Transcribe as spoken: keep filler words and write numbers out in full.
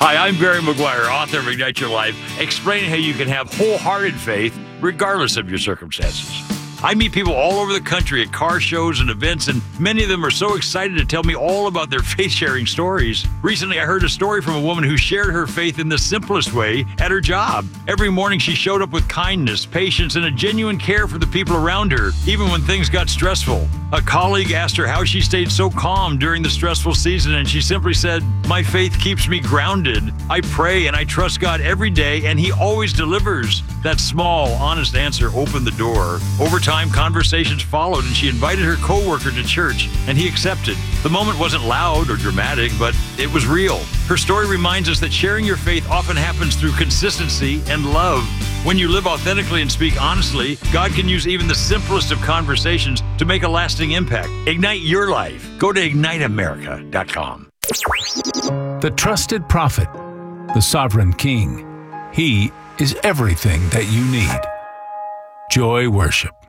Hi, I'm Barry McGuire, author of Ignite Your Life, explaining how you can have wholehearted faith regardless of your circumstances. I meet people all over the country at car shows and events, and many of them are so excited to tell me all about their faith-sharing stories. Recently, I heard a story from a woman who shared her faith in the simplest way at her job. Every morning, she showed up with kindness, patience, and a genuine care for the people around her, even when things got stressful. A colleague asked her how she stayed so calm during the stressful season, and she simply said, "My faith keeps me grounded. I pray and I trust God every day, and He always delivers." That small, honest answer opened the door. Over time, conversations followed, and she invited her coworker to church, and he accepted. The moment wasn't loud or dramatic, but it was real. Her story reminds us that sharing your faith often happens through consistency and love. When you live authentically and speak honestly, God can use even the simplest of conversations to make a lasting impact. Ignite your life. Go to ignite america dot com. The trusted prophet, the sovereign king. He is everything that you need. Joy Worship.